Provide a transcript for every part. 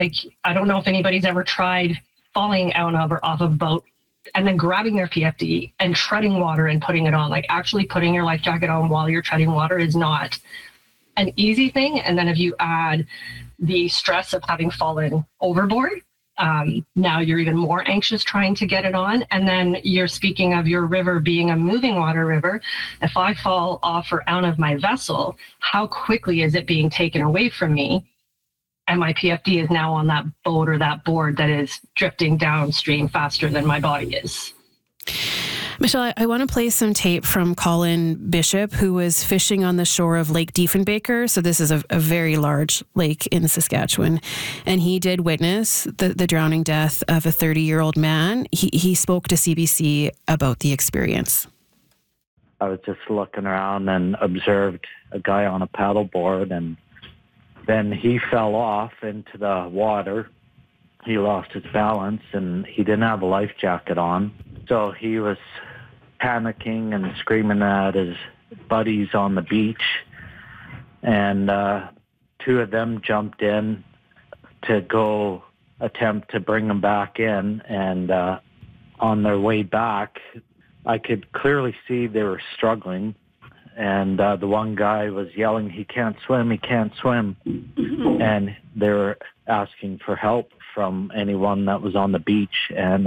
Like, I don't know if anybody's ever tried falling out of or off of a boat and then grabbing their PFD and treading water and putting it on. Like, actually putting your life jacket on while you're treading water is not an easy thing. And then if you add the stress of having fallen overboard, now you're even more anxious trying to get it on. And then you're speaking of your river being a moving water river. If I fall off or out of my vessel, how quickly is it being taken away from me? And my PFD is now on that boat or that board that is drifting downstream faster than my body is. Michelle, I want to play some tape from Colin Bishop, who was fishing on the shore of Lake Diefenbaker. So this is a very large lake in Saskatchewan. And he did witness the drowning death of a 30-year-old man. He spoke to CBC about the experience. I was just looking around and observed a guy on a paddleboard, and then he fell off into the water. He lost his balance, and he didn't have a life jacket on. So he was panicking and screaming at his buddies on the beach. And two of them jumped in to go attempt to bring him back in. And on their way back, I could clearly see they were struggling. And the one guy was yelling, "He can't swim, he can't swim." And they were asking for help from anyone that was on the beach. And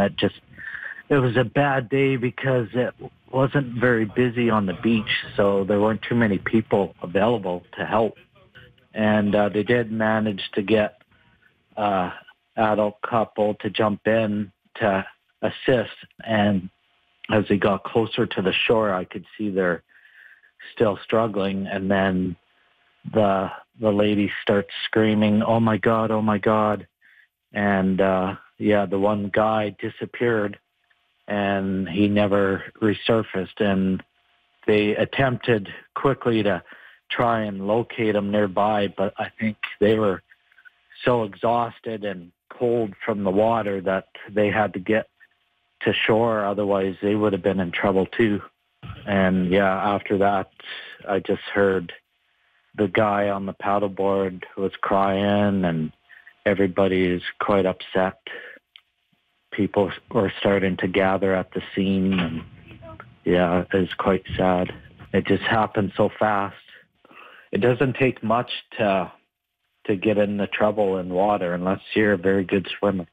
it was a bad day because it wasn't very busy on the beach, so there weren't too many people available to help. And they did manage to get an adult couple to jump in to assist. And as they got closer to the shore, I could see they're still struggling. And then the lady starts screaming, "Oh my God, oh my God." And the one guy disappeared, and he never resurfaced. And they attempted quickly to try and locate him nearby, but I think they were so exhausted and cold from the water that they had to get to shore. Otherwise, they would have been in trouble too. And after that, I just heard the guy on the paddleboard was crying, and everybody is quite upset. People were starting to gather at the scene, and it was quite sad. It just happened so fast. It doesn't take much to get into trouble in water unless you're a very good swimmer.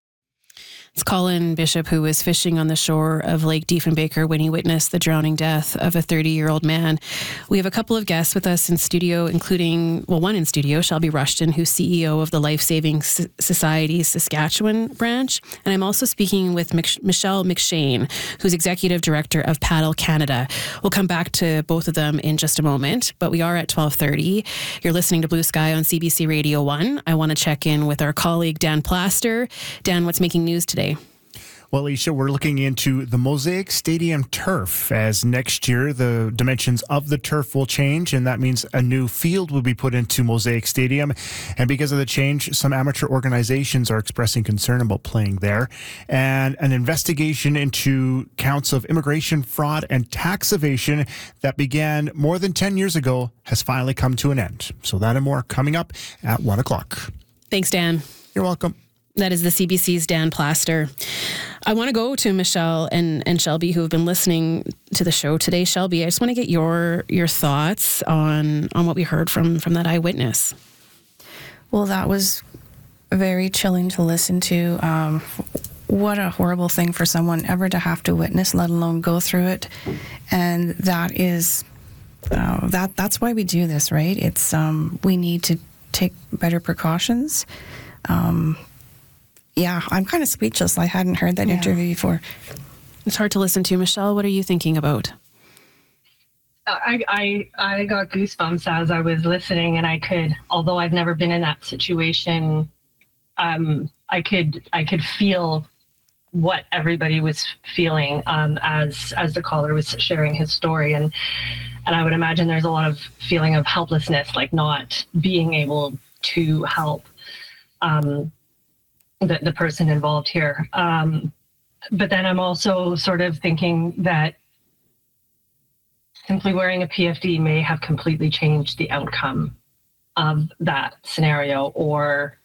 It's Colin Bishop, who was fishing on the shore of Lake Diefenbaker when he witnessed the drowning death of a 30-year-old man. We have a couple of guests with us in studio, including, one in studio, Shelby Rushton, who's CEO of the Life Saving Society's Saskatchewan branch. And I'm also speaking with Michelle McShane, who's Executive Director of Paddle Canada. We'll come back to both of them in just a moment, but we are at 12:30. You're listening to Blue Sky on CBC Radio 1. I want to check in with our colleague, Dan Plaster. Dan, what's making news today? Well, Alicia, we're looking into the Mosaic Stadium turf, as next year the dimensions of the turf will change, and that means a new field will be put into Mosaic Stadium. And because of the change, some amateur organizations are expressing concern about playing there. And an investigation into counts of immigration fraud and tax evasion that began more than 10 years ago has finally come to an end. So that and more coming up at 1 o'clock. Thanks, Dan. You're welcome. That is the CBC's Dan Plaster. I want to go to Michelle and Shelby, who have been listening to the show today. Shelby, I just want to get your thoughts on what we heard from that eyewitness. Well, that was very chilling to listen to. What a horrible thing for someone ever to have to witness, let alone go through it. And that is that's why we do this, right? It's we need to take better precautions. I'm kind of speechless. I hadn't heard that interview before. It's hard to listen to. Michelle, what are you thinking about? I got goosebumps as I was listening, and I could, although I've never been in that situation, I could feel what everybody was feeling as the caller was sharing his story, and I would imagine there's a lot of feeling of helplessness, like not being able to help the person involved here. But then I'm also sort of thinking that simply wearing a PFD may have completely changed the outcome of that scenario, or